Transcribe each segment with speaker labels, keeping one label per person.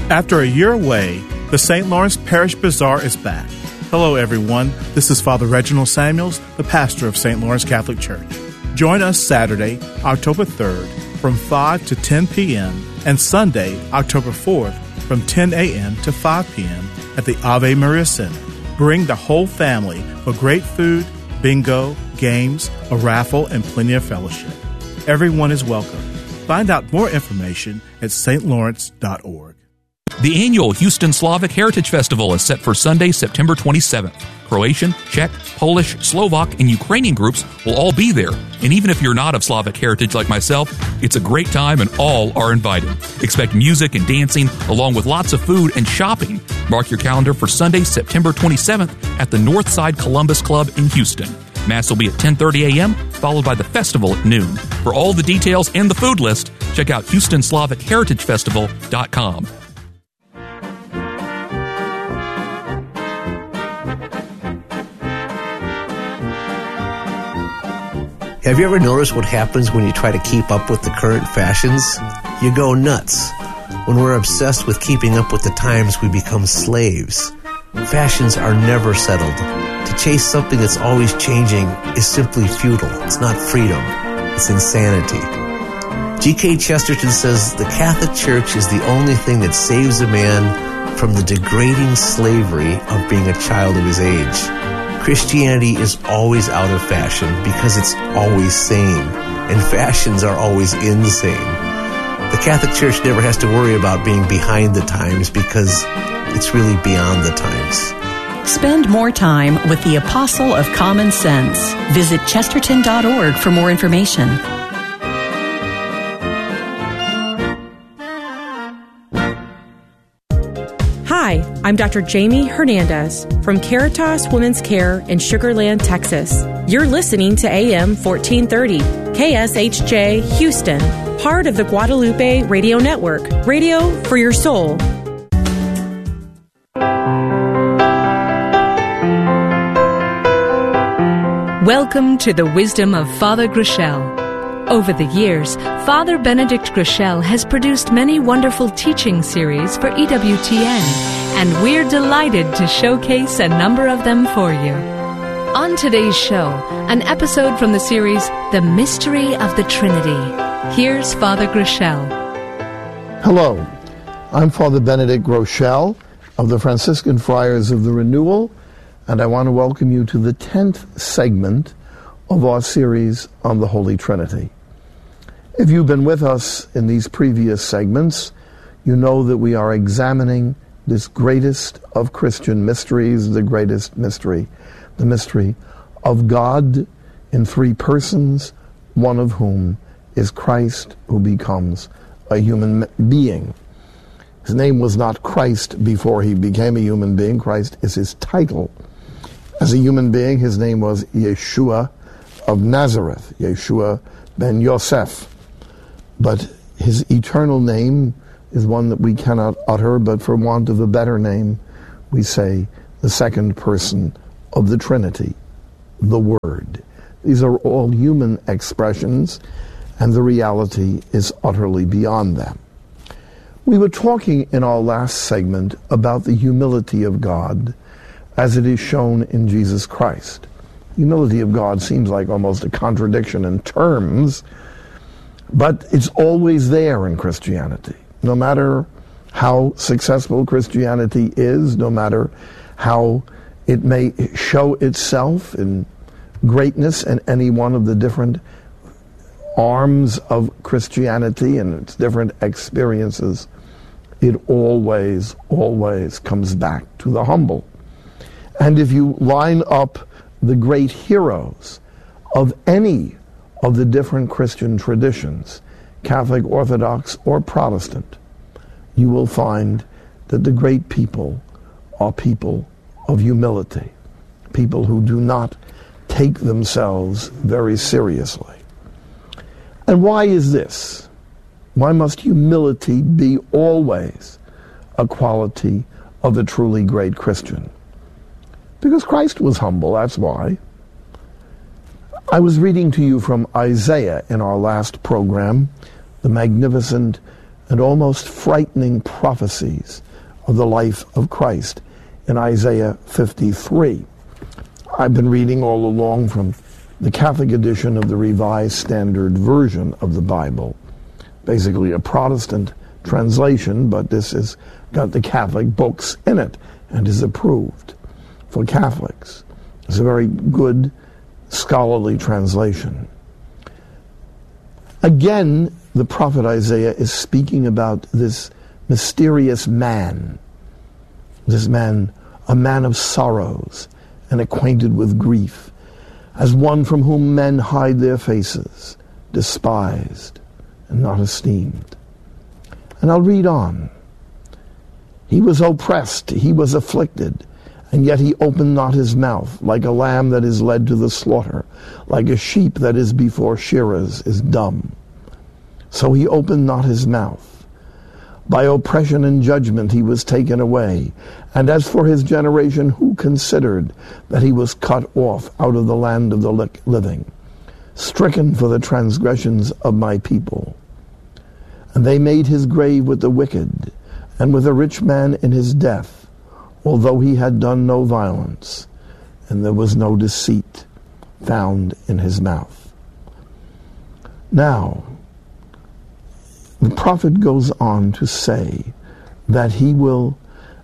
Speaker 1: After a year away, the St. Lawrence Parish Bazaar is back. Hello, everyone. This is Father Reginald Samuels, the pastor of St. Lawrence Catholic Church. Join us Saturday, October 3rd, from 5 to 10 p.m., and Sunday, October 4th, from 10 a.m. to 5 p.m. at the Ave Maria Center. Bring the whole family for great food, bingo, games, a raffle, and plenty of fellowship. Everyone is welcome. Find out more information at stlawrence.org.
Speaker 2: The annual Houston Slavic Heritage Festival is set for Sunday, September 27th. Croatian, Czech, Polish, Slovak, and Ukrainian groups will all be there. And even if you're not of Slavic heritage like myself, it's a great time and all are invited. Expect music and dancing along with lots of food and shopping. Mark your calendar for Sunday, September 27th at the Northside Columbus Club in Houston. Mass will be at 10:30 a.m., followed by the festival at noon. For all the details and the food list, check out HoustonSlavicHeritageFestival.com.
Speaker 3: Have you ever noticed what happens when you try to keep up with the current fashions? You go nuts. When we're obsessed with keeping up with the times, we become slaves. Fashions are never settled. To chase something that's always changing is simply futile. It's not freedom. It's insanity. G.K. Chesterton says the Catholic Church is the only thing that saves a man from the degrading slavery of being a child of his age. Christianity is always out of fashion because it's always sane, and fashions are always insane. The Catholic Church never has to worry about being behind the times because it's really beyond the times.
Speaker 4: Spend more time with the Apostle of Common Sense. Visit chesterton.org for more information.
Speaker 5: Hi, I'm Dr. Jamie Hernandez from Caritas Women's Care in Sugar Land, Texas. You're listening to AM 1430, KSHJ Houston, part of the Guadalupe Radio Network, radio for your soul.
Speaker 6: Welcome to the Wisdom of Father Groeschel. Over the years, Father Benedict Groeschel has produced many wonderful teaching series for EWTN, and we're delighted to showcase a number of them for you. On today's show, an episode from the series, The Mystery of the Trinity. Here's Father Groeschel.
Speaker 7: Hello, I'm Father Benedict Groeschel of the Franciscan Friars of the Renewal, and I want to welcome you to the 10th segment of our series on the Holy Trinity. If you've been with us in these previous segments, you know that we are examining this greatest of Christian mysteries, the greatest mystery, the mystery of God in three persons, one of whom is Christ, who becomes a human being. His name was not Christ before he became a human being. Christ is his title. As a human being, his name was Yeshua of Nazareth, Yeshua ben Yosef. But his eternal name is one that we cannot utter, but for want of a better name, we say the second person of the Trinity, the Word. These are all human expressions, and the reality is utterly beyond them. We were talking in our last segment about the humility of God as it is shown in Jesus Christ. Humility of God seems like almost a contradiction in terms, but it's always there in Christianity. No matter how successful Christianity is, no matter how it may show itself in greatness in any one of the different arms of Christianity and its different experiences, it always comes back to the humble. And if you line up the great heroes of any of the different Christian traditions, Catholic, Orthodox, or Protestant, you will find that the great people are people of humility, people who do not take themselves very seriously. And why is this? Why must humility be always a quality of a truly great Christian? Because Christ was humble, that's why. I was reading to you from Isaiah in our last program, the magnificent and almost frightening prophecies of the life of Christ in Isaiah 53. I've been reading all along from the Catholic edition of the Revised Standard Version of the Bible, basically a Protestant translation, but this has got the Catholic books in it and is approved for Catholics. It's a very good scholarly translation. Again, the prophet Isaiah is speaking about this mysterious man, this man, a man of sorrows and acquainted with grief, as one from whom men hide their faces, despised and not esteemed. And I'll read on. He was oppressed, he was afflicted, and yet he opened not his mouth, like a lamb that is led to the slaughter, like a sheep that is before shearers is dumb. So he opened not his mouth. By oppression and judgment he was taken away. And as for his generation, who considered that he was cut off out of the land of the living, stricken for the transgressions of my people? And they made his grave with the wicked, and with a rich man in his death, although he had done no violence, and there was no deceit found in his mouth. Now, the prophet goes on to say that he will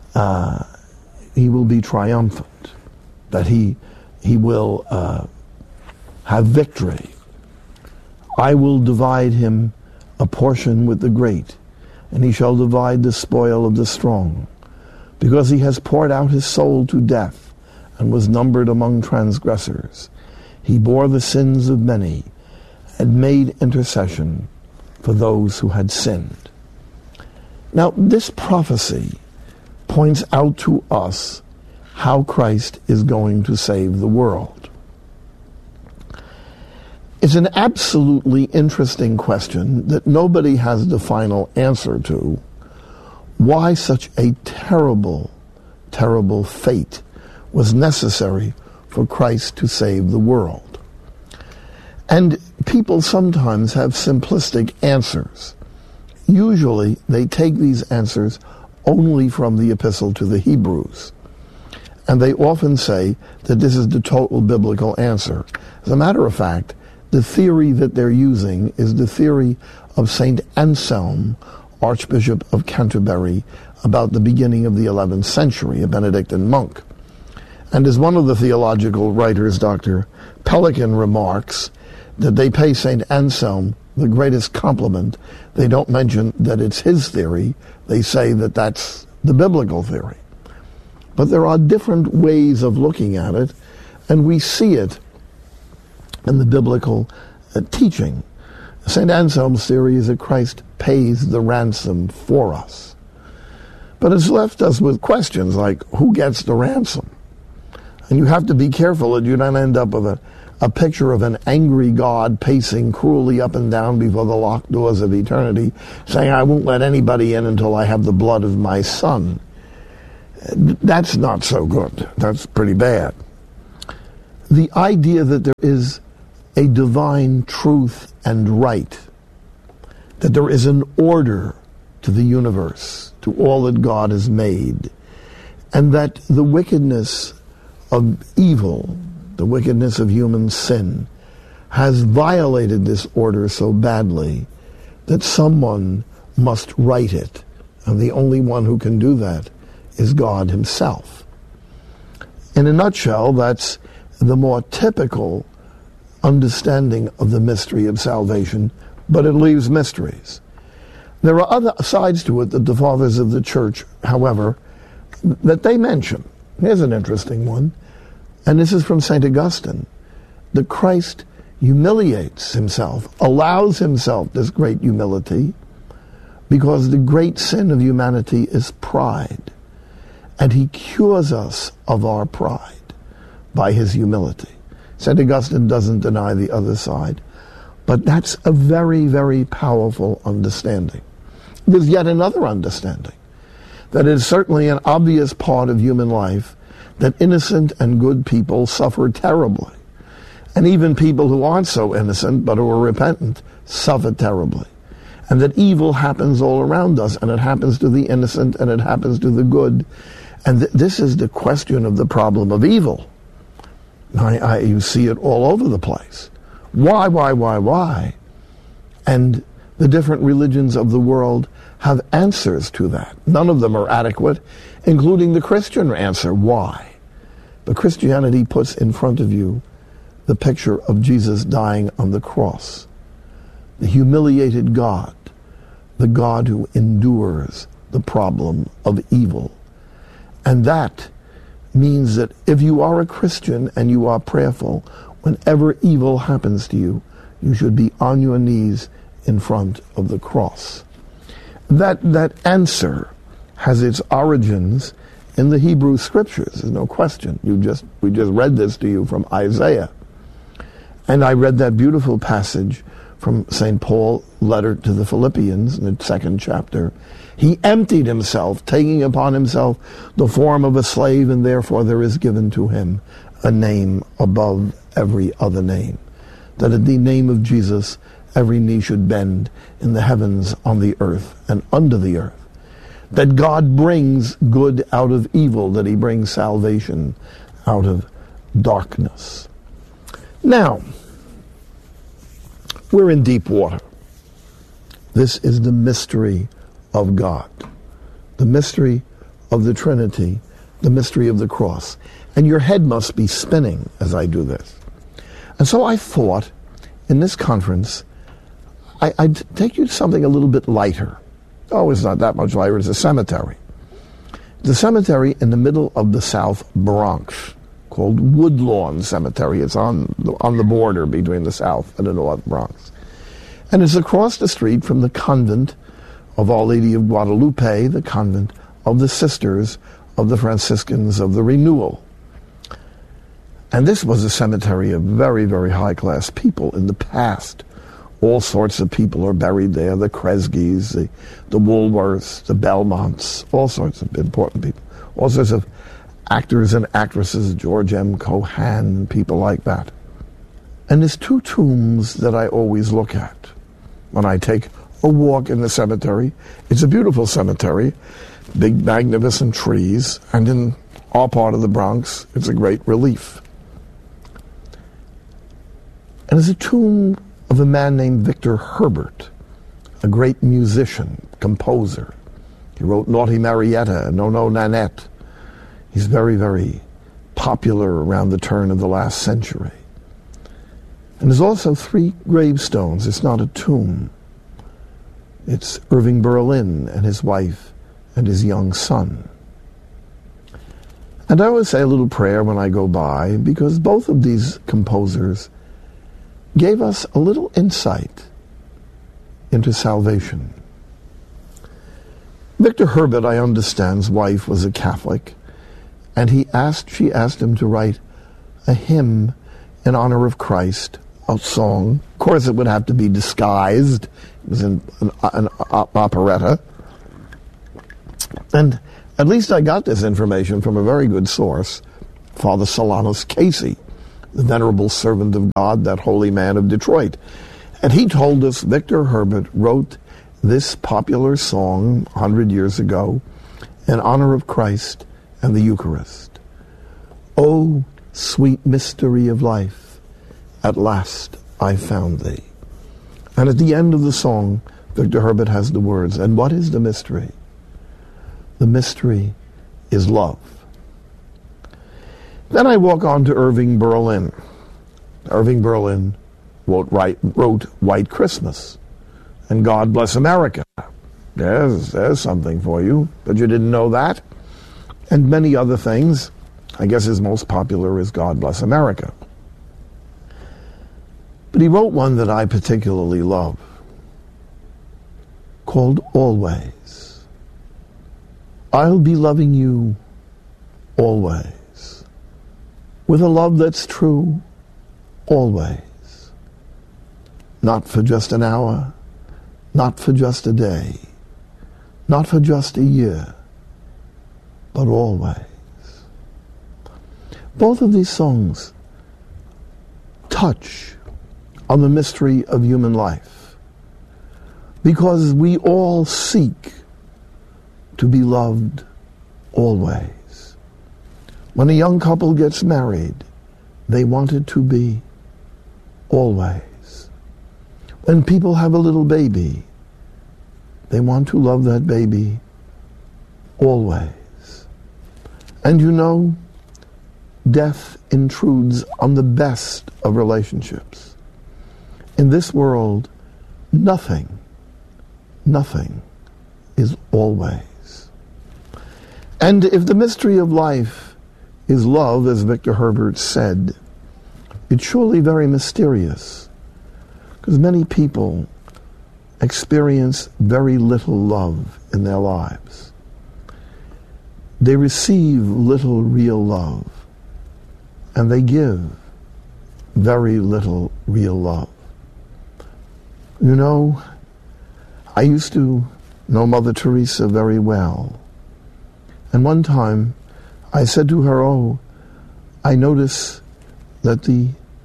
Speaker 7: be triumphant, that he will have victory. I will divide him a portion with the great, and he shall divide the spoil of the strong, because he has poured out his soul to death and was numbered among transgressors. He bore the sins of many and made intercession for those who had sinned. Now, this prophecy points out to us how Christ is going to save the world. It's an absolutely interesting question that nobody has the final answer to. Why such a terrible, terrible fate was necessary for Christ to save the world? And people sometimes have simplistic answers. Usually they take these answers only from the Epistle to the Hebrews. And they often say that this is the total biblical answer. As a matter of fact, the theory that they're using is the theory of St. Anselm, Archbishop of Canterbury, about the beginning of the 11th century, a Benedictine monk. And as one of the theological writers, Dr. Pelican, remarks, that they pay St. Anselm the greatest compliment. They don't mention that it's his theory. They say that that's the biblical theory. But there are different ways of looking at it, and we see it in the biblical teaching. St. Anselm's theory is that Christ pays the ransom for us. But it's left us with questions like, who gets the ransom? And you have to be careful that you don't end up with a picture of an angry God pacing cruelly up and down before the locked doors of eternity, saying, I won't let anybody in until I have the blood of my son. That's not so good. That's pretty bad. The idea that there is a divine truth and right, that there is an order to the universe, to all that God has made, and that the wickedness of evil, the wickedness of human sin, has violated this order so badly that someone must right it. And the only one who can do that is God himself. In a nutshell, that's the more typical understanding of the mystery of salvation, but it leaves mysteries. There are other sides to it that the fathers of the church, however, that they mention. Here's an interesting one. And this is from St. Augustine, that Christ humiliates himself, allows himself this great humility, because the great sin of humanity is pride. And he cures us of our pride by his humility. St. Augustine doesn't deny the other side, but that's a very, very powerful understanding. There's yet another understanding, that it is certainly an obvious part of human life that innocent and good people suffer terribly. And even people who aren't so innocent but who are repentant suffer terribly. and that evil happens all around us, and it happens to the innocent, and it happens to the good. And this is the question of the problem of evil. You see it all over the place. Why? And the different religions of the world have answers to that. None of them are adequate, including the Christian answer, why? But Christianity puts in front of you the picture of Jesus dying on the cross, the humiliated God, the God who endures the problem of evil. And that means that if you are a Christian and you are prayerful, whenever evil happens to you, you should be on your knees in front of the cross. That answer has its origins in the Hebrew Scriptures, there's no question. We just read this to you from Isaiah. And I read that beautiful passage from St. Paul's letter to the Philippians in the 2nd chapter. He emptied himself, taking upon himself the form of a slave, and therefore there is given to him a name above every other name, that at the name of Jesus every knee should bend in the heavens, on the earth, and under the earth, that God brings good out of evil, that he brings salvation out of darkness. Now, we're in deep water. This is the mystery of God, the mystery of the Trinity, the mystery of the cross. And your head must be spinning as I do this. And so I thought, in this conference, I'd take you to something a little bit lighter. Oh, it's not that much lighter. It's a cemetery. The cemetery in the middle of the South Bronx, called Woodlawn Cemetery. It's on the border between the South and the North Bronx. And it's across the street from the convent of Our Lady of Guadalupe, the convent of the Sisters of the Franciscans of the Renewal. And this was a cemetery of very, very high-class people in the past. All sorts of people are buried there, the Kresges, the Woolworths, the Belmonts, all sorts of important people, all sorts of actors and actresses, George M. Cohan, people like that. And there's two tombs that I always look at when I take a walk in the cemetery. It's a beautiful cemetery, big magnificent trees, and in our part of the Bronx, it's a great relief. And there's a tomb of a man named Victor Herbert, a great musician, composer. He wrote Naughty Marietta and No No Nanette. He's very, very popular around the turn of the last century. And there's also 3 gravestones. It's not a tomb. It's Irving Berlin and his wife and his young son. And I always say a little prayer when I go by, because both of these composers gave us a little insight into salvation. Victor Herbert, I understand's wife was a Catholic, and she asked him to write a hymn in honor of Christ, a song. Of course, it would have to be disguised. It was an operetta. And at least I got this information from a very good source, Father Solanus Casey, the venerable servant of God, that holy man of Detroit. And he told us Victor Herbert wrote this popular song 100 years ago in honor of Christ and the Eucharist. Oh, sweet mystery of life, at last I found thee. And at the end of the song, Victor Herbert has the words, and what is the mystery? The mystery is love. Then I walk on to Irving Berlin. Irving Berlin wrote White Christmas and God Bless America. There's something for you, but you didn't know that. And many other things. I guess his most popular is God Bless America. But he wrote one that I particularly love, called Always. I'll be loving you always, with a love that's true always. Not for just an hour, not for just a day, not for just a year, but always. Both of these songs touch on the mystery of human life. because we all seek to be loved always. When a young couple gets married, they want it to be always. When people have a little baby, they want to love that baby always. And you know, death intrudes on the best of relationships. In this world, nothing is always. And if the mystery of life is love, as Victor Herbert said, it's surely very mysterious, because many people experience very little love in their lives. They receive little real love, and they give very little real love. You know, I used to know Mother Teresa very well. And one time I said to her, "Oh, I notice that the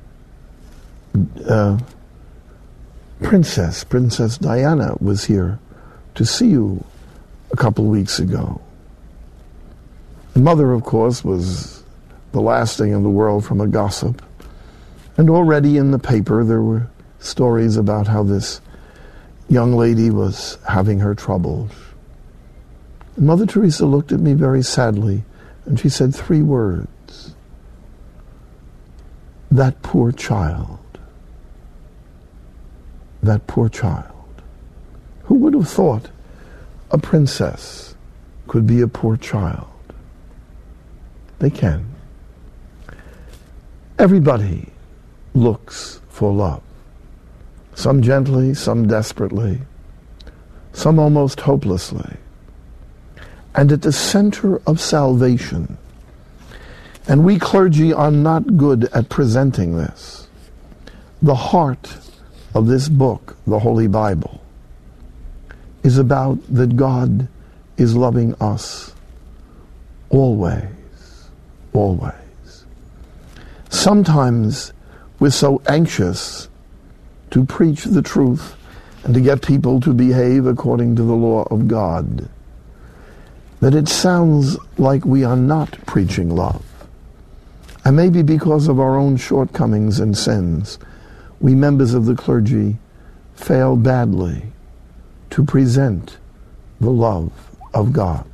Speaker 7: Princess Diana was here to see you a couple weeks ago." And Mother, of course, was the last thing in the world from a gossip. And already in the paper there were stories about how this young lady was having her troubles. And Mother Teresa looked at me very sadly, and she said 3 words: "That poor child. That poor child." Who would have thought a princess could be a poor child? They can. Everybody looks for love. Some gently, some desperately, some almost hopelessly. And at the center of salvation, and we clergy are not good at presenting this, the heart of this book, the Holy Bible, is about that God is loving us always, always. Sometimes we're so anxious to preach the truth and to get people to behave according to the law of God that it sounds like we are not preaching love. And maybe because of our own shortcomings and sins, we members of the clergy fail badly to present the love of God.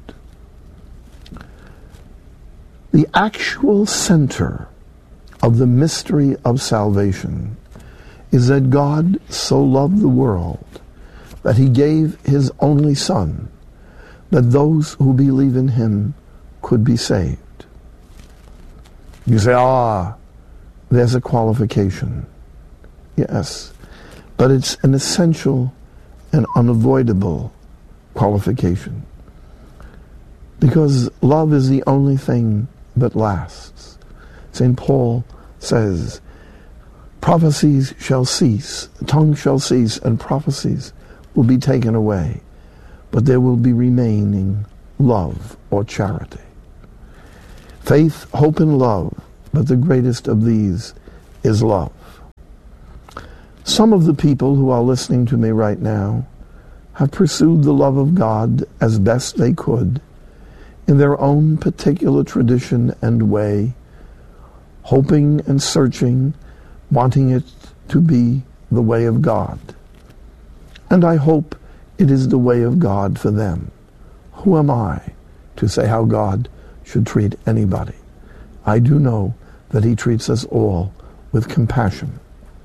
Speaker 7: The actual center of the mystery of salvation is that God so loved the world that he gave his only Son, that those who believe in him could be saved. You say, there's a qualification. Yes, but it's an essential and unavoidable qualification, because love is the only thing that lasts. St. Paul says, prophecies shall cease, tongues shall cease, and prophecies will be taken away, but there will be remaining love or charity. Faith, hope, and love, but the greatest of these is love. Some of the people who are listening to me right now have pursued the love of God as best they could in their own particular tradition and way, hoping and searching, wanting it to be the way of God. And I hope it is the way of God for them. Who am I to say how God should treat anybody? I do know that he treats us all with compassion.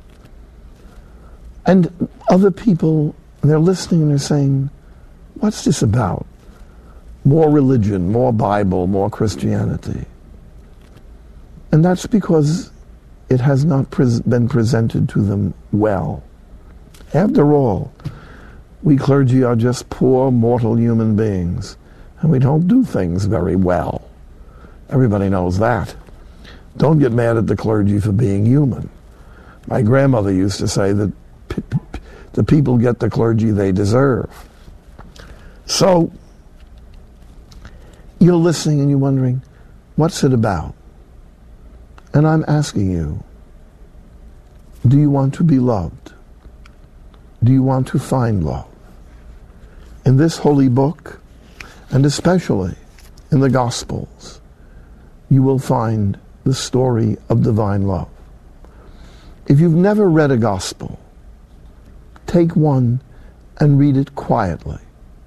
Speaker 7: And other people, they're listening and they're saying, what's this about? More religion, more Bible, more Christianity. And that's because it has not been presented to them well. After all, we clergy are just poor mortal human beings, and we don't do things very well. Everybody knows that. Don't get mad at the clergy for being human. My grandmother used to say that the people get the clergy they deserve. So, you're listening and you're wondering, what's it about? And I'm asking you, do you want to be loved? Do you want to find love? in this holy book, and especially in the Gospels, you will find the story of divine love. If you've never read a Gospel, take one and read it quietly.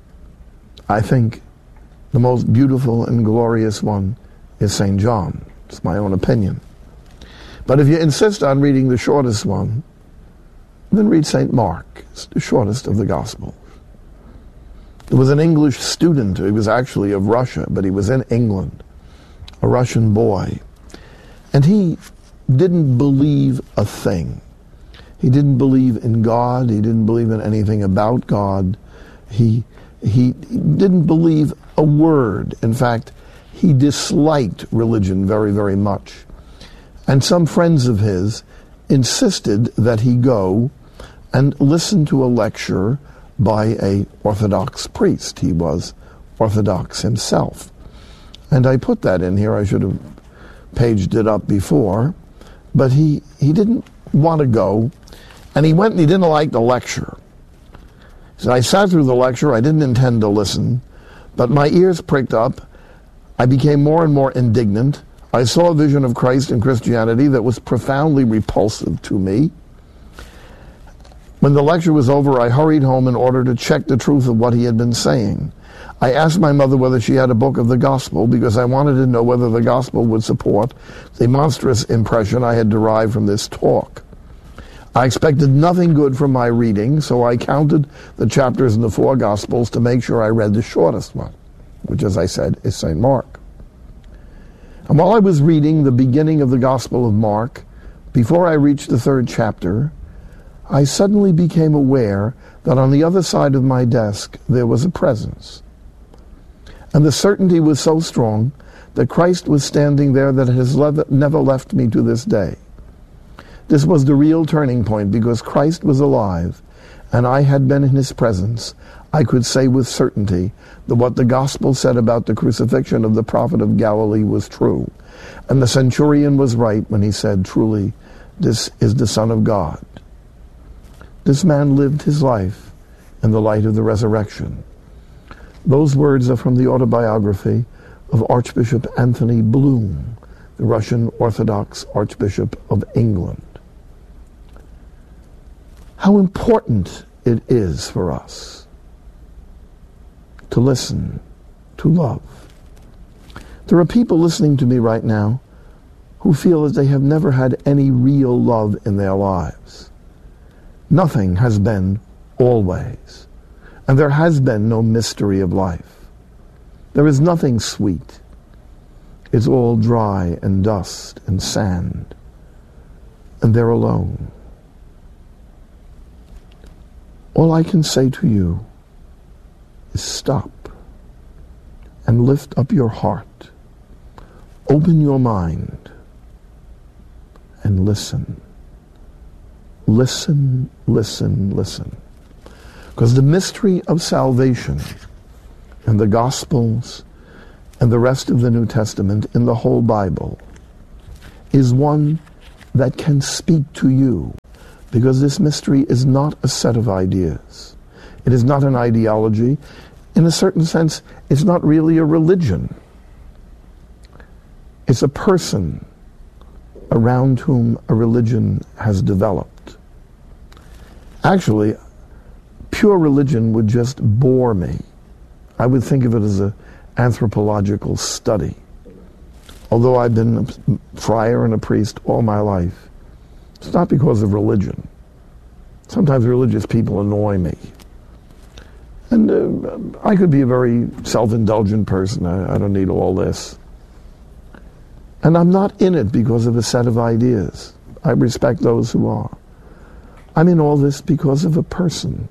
Speaker 7: I think the most beautiful and glorious one is St. John. It's my own opinion. But if you insist on reading the shortest one, then read St. Mark. It's the shortest of the Gospels. There was an English student, he was actually of Russia, but he was in England, a Russian boy, and he didn't believe a thing. He didn't believe in God. He didn't believe in anything about God. He didn't believe a word. In fact, he disliked religion very, very much. And some friends of his insisted that he go and listen to a lecture by an Orthodox priest. He was Orthodox himself. And I put that in here. I should have paged it up before. But he didn't want to go. And he went and he didn't like the lecture. So I sat through the lecture. I didn't intend to listen. But my ears pricked up. I became more and more indignant. I saw a vision of Christ and Christianity that was profoundly repulsive to me. When the lecture was over, I hurried home in order to check the truth of what he had been saying. I asked my mother whether she had a book of the gospel because I wanted to know whether the gospel would support the monstrous impression I had derived from this talk. I expected nothing good from my reading, so I counted the chapters in the 4 Gospels to make sure I read the shortest one, which, as I said, is St. Mark. And while I was reading the beginning of the Gospel of Mark, before I reached the 3rd chapter, I suddenly became aware that on the other side of my desk there was a presence. And the certainty was so strong that Christ was standing there that it has never left me to this day. This was the real turning point because Christ was alive and I had been in his presence. I could say with certainty that what the gospel said about the crucifixion of the prophet of Galilee was true. And the centurion was right when he said, truly, this is the Son of God. This man lived his life in the light of the resurrection. Those words are from the autobiography of Archbishop Anthony Bloom, the Russian Orthodox Archbishop of England. How important it is for us to listen, to love. There are people listening to me right now who feel that they have never had any real love in their lives. Nothing has been always, and there has been no mystery of life. There is nothing sweet. It's all dry and dust and sand, and they're alone. All I can say to you is stop and lift up your heart. Open your mind and listen. Listen, listen, listen. Because the mystery of salvation in the Gospels and the rest of the New Testament in the whole Bible is one that can speak to you. Because this mystery is not a set of ideas. It is not an ideology. In a certain sense, it's not really a religion. It's a person around whom a religion has developed. Actually, pure religion would just bore me. I would think of it as an anthropological study. Although I've been a friar and a priest all my life, it's not because of religion. Sometimes religious people annoy me. And I could be a very self-indulgent person. I don't need all this. And I'm not in it because of a set of ideas. I respect those who are. I'm in all this because of a person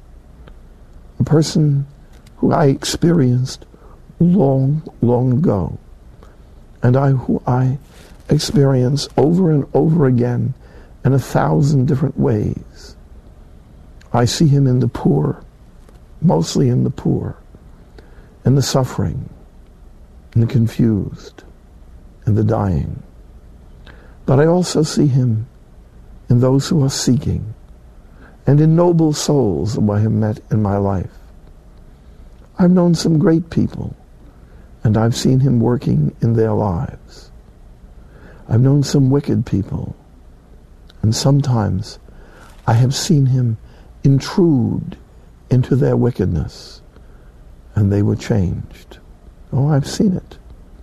Speaker 7: who I experienced long, long ago, and who I experience over and over again in 1,000 different ways. I see him in the poor, mostly in the poor, in the suffering, in the confused, in the dying. But I also see him in those who are seeking, and in noble souls whom I have met in my life. I've known some great people, and I've seen him working in their lives. I've known some wicked people, and sometimes I have seen him intrude into their wickedness, and they were changed. Oh, I've seen it.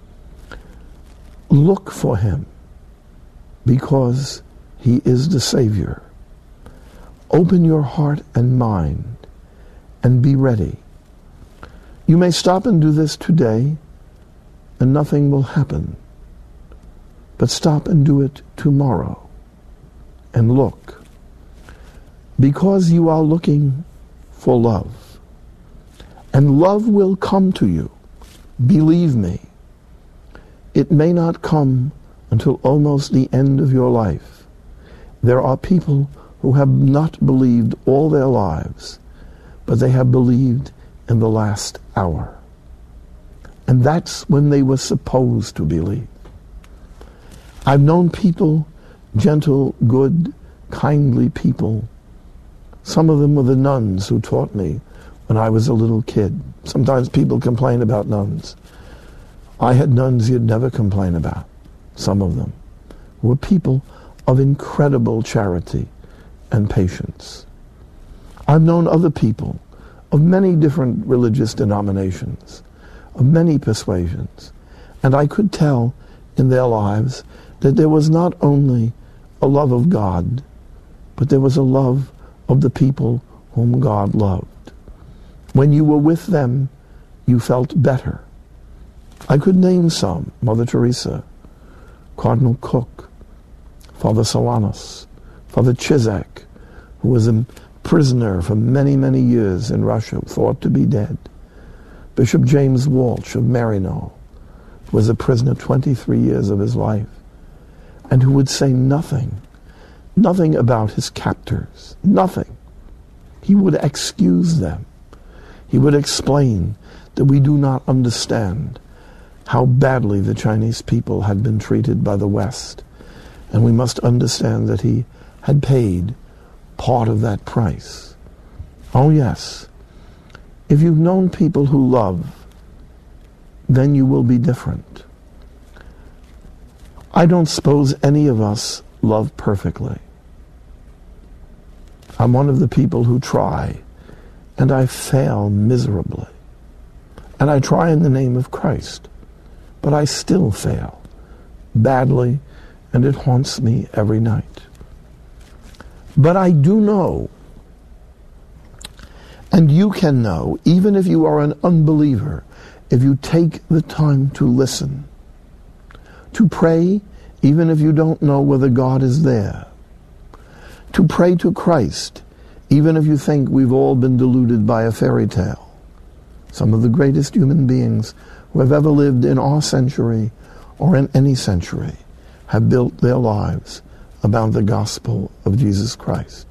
Speaker 7: Look for him, because he is the Savior. Open your heart and mind, and be ready. You may stop and do this today, and nothing will happen. But stop and do it tomorrow, and look. Because you are looking for love. And love will come to you. Believe me. It may not come until almost the end of your life. There are people who have not believed all their lives, but they have believed in the last hour. And that's when they were supposed to believe. I've known people, gentle, good, kindly people. Some of them were the nuns who taught me when I was a little kid. Sometimes people complain about nuns. I had nuns you'd never complain about. Some of them were people of incredible charity and patience. I've known other people of many different religious denominations, of many persuasions, and I could tell in their lives that there was not only a love of God, but there was a love of the people whom God loved. When you were with them, you felt better. I could name some: Mother Teresa, Cardinal Cook, Father Solanus, Father Chizek, who was a prisoner for many, many years in Russia, thought to be dead. Bishop James Walsh of Maryknoll was a prisoner 23 years of his life, and who would say nothing about his captors, nothing. He would excuse them. He would explain that we do not understand how badly the Chinese people had been treated by the West, and we must understand that he had paid part of that price. Oh yes, if you've known people who love, then you will be different. I don't suppose any of us love perfectly. I'm one of the people who try, and I fail miserably. And I try in the name of Christ, but I still fail badly, and it haunts me every night. But I do know, and you can know, even if you are an unbeliever, if you take the time to listen, to pray, even if you don't know whether God is there, to pray to Christ, even if you think we've all been deluded by a fairy tale. Some of the greatest human beings who have ever lived in our century or in any century have built their lives about the gospel of Jesus Christ.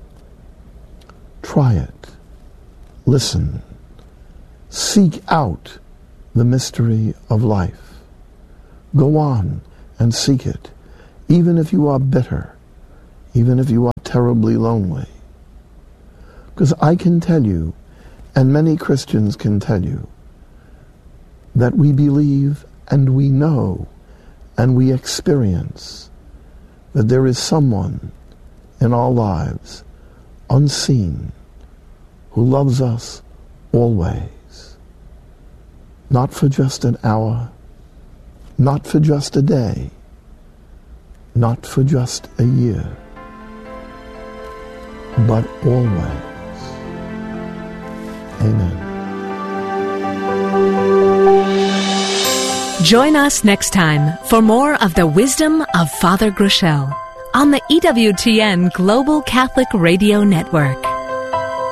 Speaker 7: Try it. Listen. Seek out the mystery of life. Go on and seek it, even if you are bitter, even if you are terribly lonely. Because I can tell you, and many Christians can tell you, that we believe and we know and we experience that there is someone in our lives, unseen, who loves us always. Not for just an hour, not for just a day, not for just a year, but always. Amen.
Speaker 6: Join us next time for more of the wisdom of Father Groeschel on the EWTN Global Catholic Radio Network.